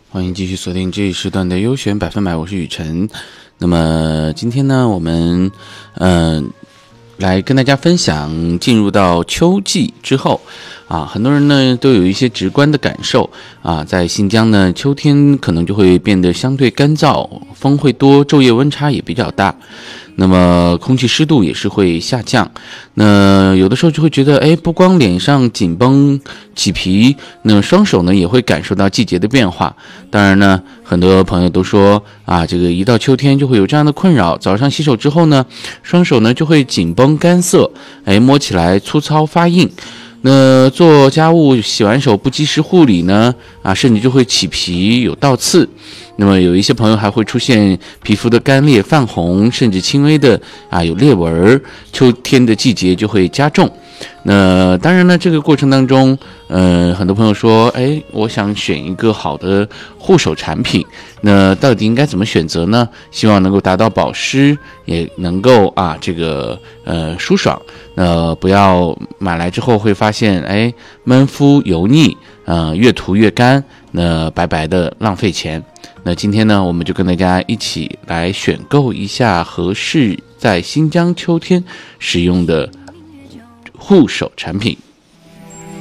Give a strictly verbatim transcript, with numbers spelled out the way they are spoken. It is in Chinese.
欢迎继续锁定这一时段的优选百分百，我是雨晨。那么今天呢，我们嗯、呃、来跟大家分享，进入到秋季之后啊，很多人呢都有一些直观的感受啊，在新疆呢，秋天可能就会变得相对干燥，风会多，昼夜温差也比较大。那么空气湿度也是会下降，那有的时候就会觉得，哎，不光脸上紧绷起皮，那双手呢也会感受到季节的变化。当然呢，很多朋友都说啊，这个一到秋天就会有这样的困扰，早上洗手之后呢，双手呢就会紧绷干涩，哎，摸起来粗糙发硬。那做家务洗完手不及时护理呢，啊，甚至就会起皮有倒刺。那么有一些朋友还会出现皮肤的干裂泛红，甚至轻微的啊有裂纹，秋天的季节就会加重。那当然呢，这个过程当中，呃，很多朋友说，哎，我想选一个好的护手产品，那到底应该怎么选择呢？希望能够达到保湿，也能够啊这个呃舒爽。那不要买来之后会发现，哎，闷肤油腻，呃，越涂越干，那白白的浪费钱。那今天呢，我们就跟大家一起来选购一下合适在新疆秋天使用的护手产品。